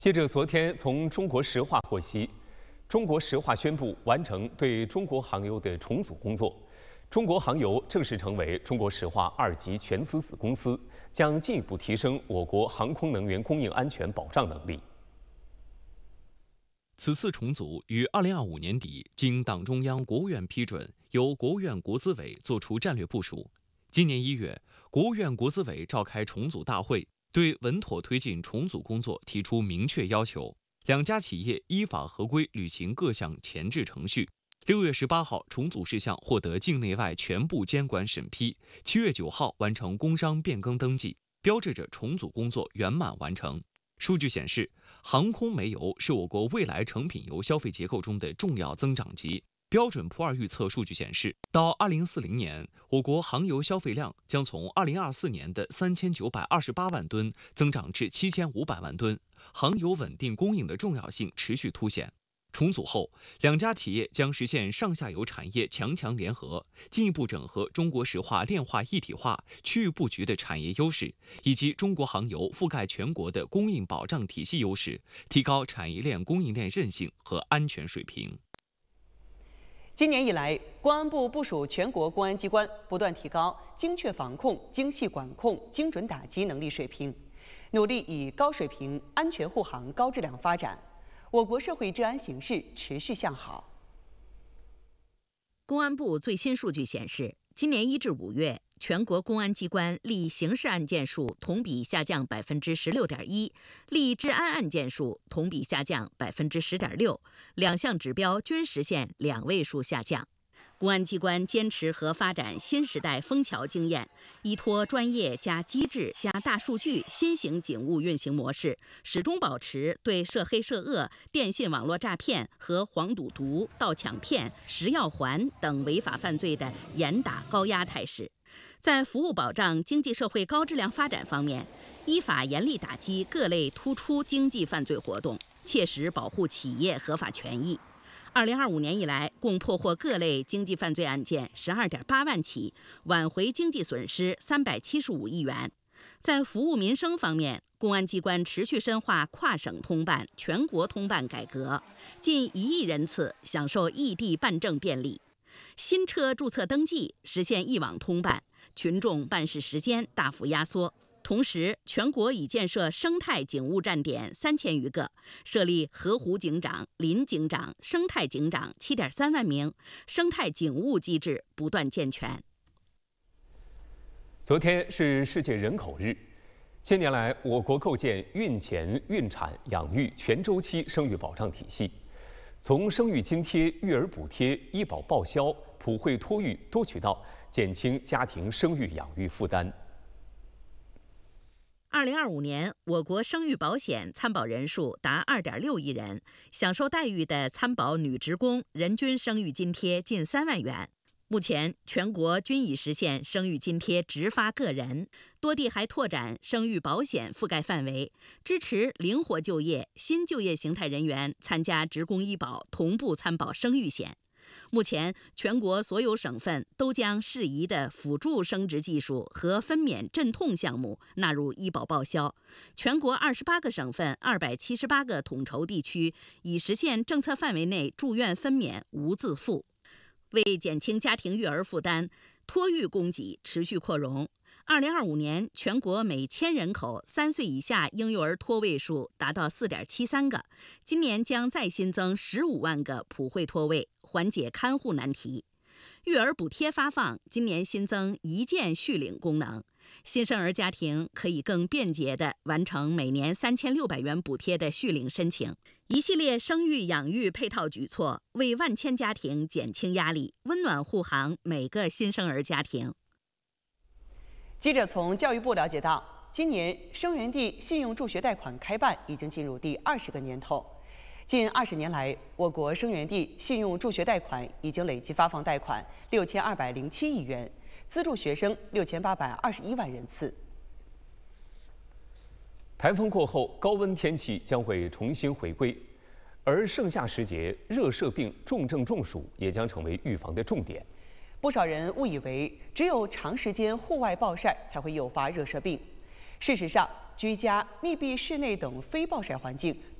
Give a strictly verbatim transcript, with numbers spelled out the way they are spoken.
记者昨天从中国石化获悉，中国石化宣布完成对中国航油的重组工作，中国航油正式成为中国石化二级全资子公司，将进一步提升我国航空能源供应安全保障能力。 此次重组于二零二五年底经党中央、国务院批准，由国务院国资委作出战略部署。今年一月，国务院国资委召开重组大会，对稳妥推进重组工作提出明确要求。两家企业依法合规履行各项前置程序。六月十八号，重组事项获得境内外全部监管审批。七月九号完成工商变更登记，标志着重组工作圆满完成。数据显示，航空煤油是我国未来成品油消费结构中的重要增长极。标准普尔预测数据显示，到二零四零年，我国航油消费量将从二零二四年的三千九百二十八万吨增长至七千五百万吨，航油稳定供应的重要性持续凸显。重组后，两家企业将实现上下游产业强强联合，进一步整合中国石化炼化一体化、区域布局的产业优势，以及中国航油覆盖全国的供应保障体系优势，提高产业链供应链韧性和安全水平。 今年以来，公安部部署全国公安机关不断提高精确防控、精细管控、精准打击能力水平，努力以高水平、安全护航、高质量发展。我国社会治安形势持续向好。 公安部最新数据显示，今年一至五月，全国公安机关立刑事案件数同比下降百分之十六点一，立治安案件数同比下降百分之十点六，两项指标均实现两位数下降。公安机关坚持和发展新时代枫桥经验，依托专业加机制加大数据新型警务运行模式，始终保持对涉黑涉恶、电信网络诈骗和黄赌毒、盗抢骗、食药环等违法犯罪的严打高压态势。在服务保障经济社会高质量发展方面，依法严厉打击各类突出经济犯罪活动，切实保护企业合法权益。二零二五年以来，共破获各类经济犯罪案件十二点八万起，挽回经济损失三百七十五亿元。在服务民生方面，公安机关持续深化跨省通办、全国通办改革，近一亿人次享受异地办证便利。新车注册登记实现一网通办，群众办事时间大幅压缩。同时，全国已建设生态警务站点三千余个，设立河湖警长、林警长、生态警长七点三万名，生态警务机制不断健全。 昨天是世界人口日，近年来，我国构建孕前、孕产、养育全周期生育保障体系，从生育津贴、育儿补贴、医保报销、普惠托育多渠道减轻家庭生育养育负担。 二零二五年，我国生育保险参保人数达二点六亿人，享受待遇的参保女职工人均生育津贴近三万元。目前，全国均已实现生育津贴直发个人，多地还拓展生育保险覆盖范围，支持灵活就业、新就业形态人员参加职工医保同步参保生育险。目前，全国所有省份都将适宜的辅助生殖技术和分娩镇痛项目纳入医保报销。全国二十八个省份、二百七十八个统筹地区已实现政策范围内住院分娩无自付。为减轻家庭育儿负担，托育供给持续扩容。二零二五年，全国每千人口三岁以下婴幼儿托位数达到四点七三个，今年将再新增十五万个普惠托位，缓解看护难题。育儿补贴发放今年新增一键续领功能，新生儿家庭可以更便捷地完成每年三千六百元补贴的续领申请。一系列生育养育配套举措，为万千家庭减轻压力，温暖护航每个新生儿家庭。 记者从教育部了解到，今年生源地信用助学贷款开办已经进入第二十个年头。近二十年来，我国生源地信用助学贷款已经累计发放贷款六千二百零七亿元，资助学生六千八百二十一万人次。 台风过后，高温天气将会重新回归，而盛夏时节，热射病、重症中暑也将成为预防的重点。 不少人误以为只有长时间户外暴晒才会诱发热射病。事实上， 居家、密闭室内等非暴晒环境